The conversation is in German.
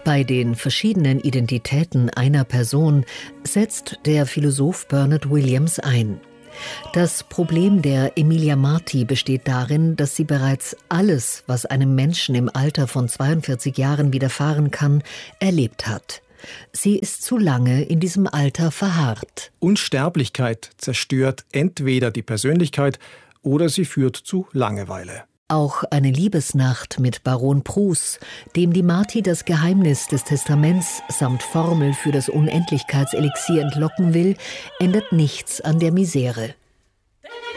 Bei den verschiedenen Identitäten einer Person setzt der Philosoph Bernard Williams ein. Das Problem der Emilia Marti besteht darin, dass sie bereits alles, was einem Menschen im Alter von 42 Jahren widerfahren kann, erlebt hat. Sie ist zu lange in diesem Alter verharrt. Unsterblichkeit zerstört entweder die Persönlichkeit oder sie führt zu Langeweile. Auch eine Liebesnacht mit Baron Prus, dem die Marti das Geheimnis des Testaments samt Formel für das Unendlichkeitselixier entlocken will, ändert nichts an der Misere.